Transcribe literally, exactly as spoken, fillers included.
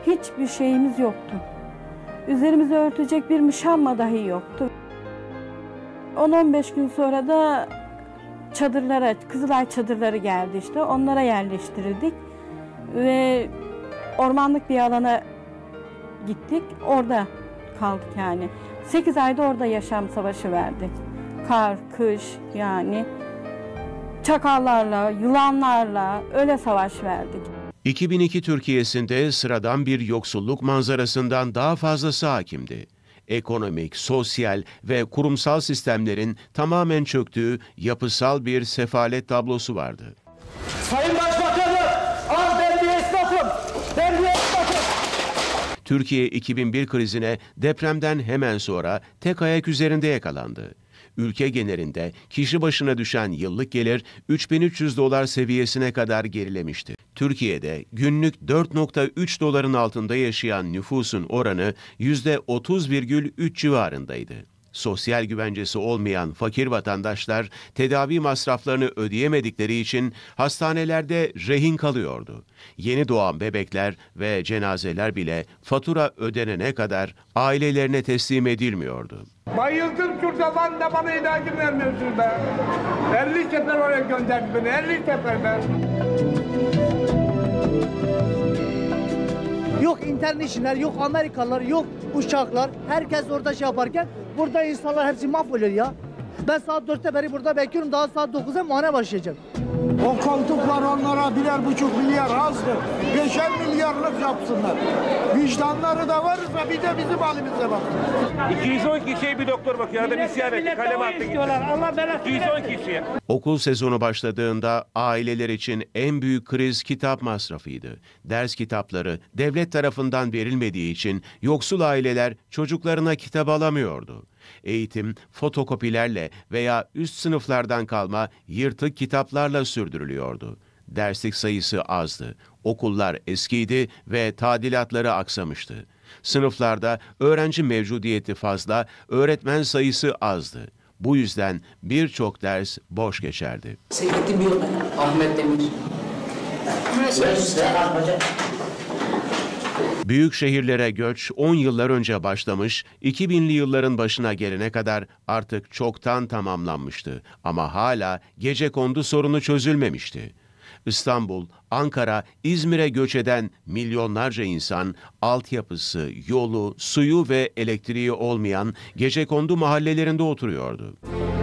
hiçbir şeyimiz yoktu. Üzerimizi örtecek bir muşamba dahi yoktu. on on beş gün sonra da çadırlara, Kızılay çadırları geldi işte. Onlara yerleştirildik ve ormanlık bir alana gittik. Orada kaldık yani. sekiz ayda orada yaşam savaşı verdik. Kar, kış yani çakallarla, yılanlarla öyle savaş verdik. iki bin iki Türkiye'sinde sıradan bir yoksulluk manzarasından daha fazlası hakimdi. Ekonomik, sosyal ve kurumsal sistemlerin tamamen çöktüğü yapısal bir sefalet tablosu vardı. Sayın Başbakanım, al ben bir esnafım, ben bir esnafım. Türkiye iki bin bir krizine depremden hemen sonra tek ayak üzerinde yakalandı. Ülke genelinde kişi başına düşen yıllık gelir üç bin üç yüz dolar seviyesine kadar gerilemişti. Türkiye'de günlük dört nokta üç doların altında yaşayan nüfusun oranı yüzde otuz virgül üç civarındaydı. Sosyal güvencesi olmayan fakir vatandaşlar tedavi masraflarını ödeyemedikleri için hastanelerde rehin kalıyordu. Yeni doğan bebekler ve cenazeler bile fatura ödenene kadar ailelerine teslim edilmiyordu. Bayıldım şurada lan da bana ilacı vermiyorsun be. elli sefer oraya gönderdi beni, elli sefer be. Yok internasyonel, yok Amerikalılar, yok uçaklar. Herkes orada şey yaparken burada insanlar hepsi mahvoluyor ya. Ben saat dörtte beri burada bekliyorum. Daha saat dokuzda muayene başlayacak. O koltuklar onlara birer buçuk milyar azdır. Beşer milyarlık yapsınlar. Vicdanları da varsa bir de bizim halimize baksın. iki yüz on kişiye bir doktor bakıyor. Arada bir siyah etti, kalem attı gitti. Allah belasını iki yüz on kişiye. Okul sezonu başladığında aileler için en büyük kriz kitap masrafıydı. Ders kitapları devlet tarafından verilmediği için yoksul aileler çocuklarına kitap alamıyordu. Eğitim fotokopilerle veya üst sınıflardan kalma yırtık kitaplarla sürdürülüyordu. Derslik sayısı azdı. Okullar eskiydi ve tadilatları aksamıştı. Sınıflarda öğrenci mevcudiyeti fazla, öğretmen sayısı azdı. Bu yüzden birçok ders boş geçerdi. Seyfettin Biyoğlu, Ahmet Demir. Büyük şehirlere göç on yıllar önce başlamış, iki binli yılların başına gelene kadar artık çoktan tamamlanmıştı. Ama hala gecekondu sorunu çözülmemişti. İstanbul, Ankara, İzmir'e göç eden milyonlarca insan, altyapısı, yolu, suyu ve elektriği olmayan gecekondu mahallelerinde oturuyordu.